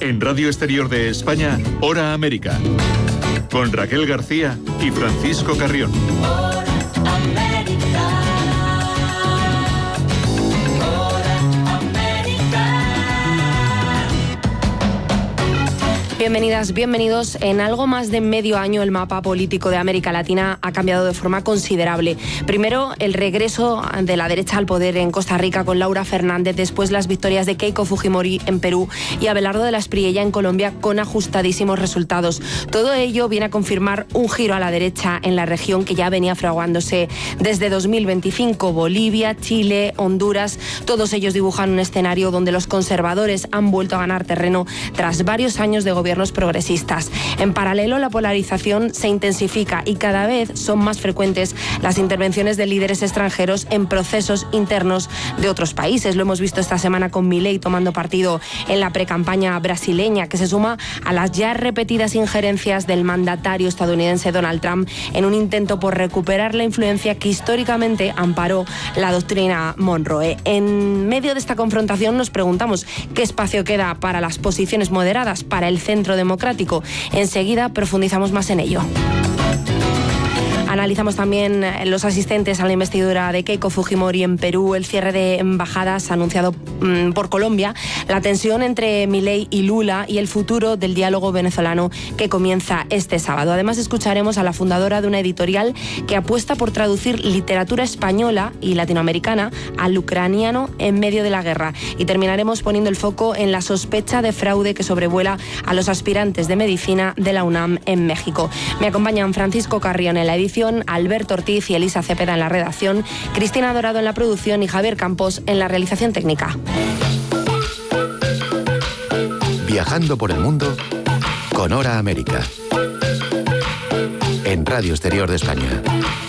En Radio Exterior de España, Hora América. Con Raquel García y Francisco Carrión. Bienvenidas, bienvenidos. En algo más de medio año el mapa político de América Latina ha cambiado de forma considerable. Primero, el regreso de la derecha al poder en Costa Rica con Laura Fernández, después las victorias de Keiko Fujimori en Perú y Abelardo de la Espriella en Colombia con ajustadísimos resultados. Todo ello viene a confirmar un giro a la derecha en la región que ya venía fraguándose desde 2025. Bolivia, Chile, Honduras, todos ellos dibujan un escenario donde los conservadores han vuelto a ganar terreno tras varios años de gobiernos progresistas. En paralelo, la polarización se intensifica y cada vez son más frecuentes las intervenciones de líderes extranjeros en procesos internos de otros países. Lo hemos visto esta semana con Milei tomando partido en la precampaña brasileña, que se suma a las ya repetidas injerencias del mandatario estadounidense Donald Trump en un intento por recuperar la influencia que históricamente amparó la doctrina Monroe. En medio de esta confrontación nos preguntamos qué espacio queda para las posiciones moderadas, para el centro democrático. Enseguida profundizamos más en ello. Analizamos también los asistentes a la investidura de Keiko Fujimori en Perú, el cierre de embajadas anunciado por Colombia, la tensión entre Milei y Lula y el futuro del diálogo venezolano que comienza este sábado. Además, escucharemos a la fundadora de una editorial que apuesta por traducir literatura española y latinoamericana al ucraniano en medio de la guerra. Y terminaremos poniendo el foco en la sospecha de fraude que sobrevuela a los aspirantes de medicina de la UNAM en México. Me acompañan Francisco Carrión en la edición, Alberto Ortiz y Elisa Cepeda en la redacción, Cristina Dorado en la producción y Javier Campos en la realización técnica. Viajando por el mundo con Hora América. En Radio Exterior de España.